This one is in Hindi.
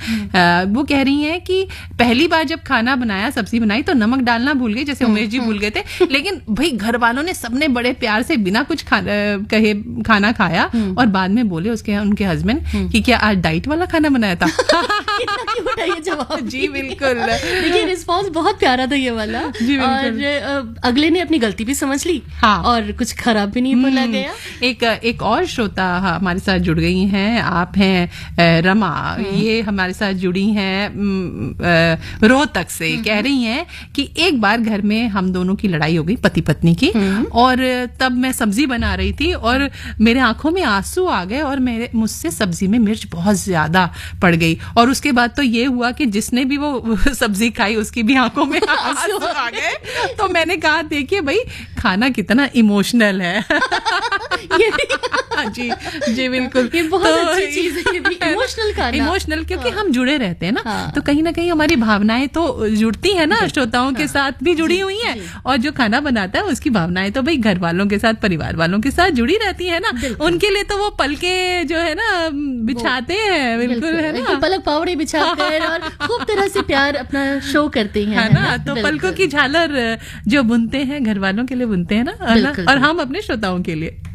वो कह रही हैं कि पहली बार जब खाना बनाया, सब्जी बनाई तो नमक डालना भूल गई, जैसे उमेश जी भूल गए थे, लेकिन भाई घर वालों ने सबने बड़े प्यार से बिना कुछ कहे खाना खाया और बाद में बोले उनके हस्बैंड कि क्या आज डाइट वाला खाना बनाया था। ये जवाब जी बिल्कुल। देखिए रिस्पॉन्स बहुत प्यारा था ये वाला। और अगले ने अपनी गलती भी समझ ली। हाँ। और कुछ खराब भी नहीं बोला गया। एक और श्रोता हमारे साथ जुड़ गई हैं, आप हैं रमा, ये हमारे साथ जुड़ी हैं रोहतक से। कह रही हैं कि एक बार घर में हम दोनों की लड़ाई हो गई, पति पत्नी की, और तब मैं सब्जी बना रही थी और मेरे आंखों में आंसू आ गए और मुझसे सब्जी में मिर्च बहुत ज्यादा पड़ गई, और उसके बाद तो ये हुआ कि जिसने भी वो सब्जी खाई उसकी भी आंखों में आंसू आ गए। तो मैंने कहा देखिए भाई खाना कितना इमोशनल है। जी जी बिल्कुल, ये बहुत अच्छी चीज है, इमोशनल खाना, इमोशनल, क्योंकि हम जुड़े रहते हैं ना, तो कहीं ना कहीं हमारी भावनाएं तो जुड़ती है ना, श्रोताओं के साथ भी जुड़ी हुई हैं, और जो खाना बनाता है उसकी भावनाएं तो भाई घर वालों के साथ, परिवार वालों के साथ जुड़ी रहती है ना, उनके लिए तो वो पलके जो है ना बिछाते हैं, बिल्कुल है ना, पलक पावड़े बिछाकर और खूब तरह से प्यार अपना शो करते हैं, है ना। तो पलकों की झालर जो बुनते हैं घर वालों के लिए बुनते हैं ना, और हम अपने श्रोताओं के लिए।